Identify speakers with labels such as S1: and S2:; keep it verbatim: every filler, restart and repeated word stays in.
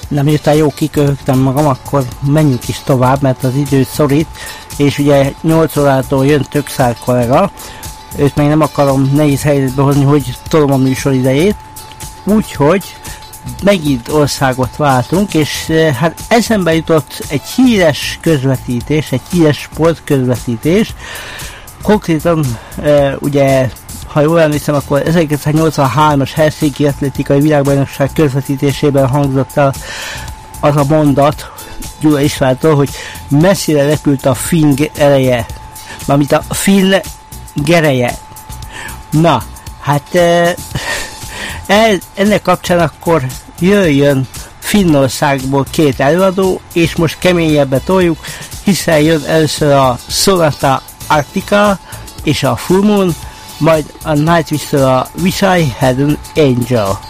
S1: Na, miután jó kiköhögtem magam, akkor menjünk is tovább, mert az idő szorít, és ugye nyolc órától jön Tökszár kollega, őt még nem akarom nehéz helyzetbe hozni, hogy tolom a műsor idejét, úgyhogy megint országot váltunk, és hát eszembe jutott egy híres közvetítés, egy híres sport közvetítés, konkrétan e, ugye, ha jól emlékszem, akkor ezerkilencszáznyolcvanhármas Helsinki Atlétikai Világbajnokság közvetítésében hangzott el az a mondat Gyula Istvántól, hogy messzire repült a finn ereje, mármint a finn gereje. Na, hát e, e, ennek kapcsán akkor jöjjön Finnországból két előadó, és most keményebbre toljuk, hiszen jön először a Sonata Arctica és a Full Moon, majd a Nightwish-től a Wish I Had an Angel.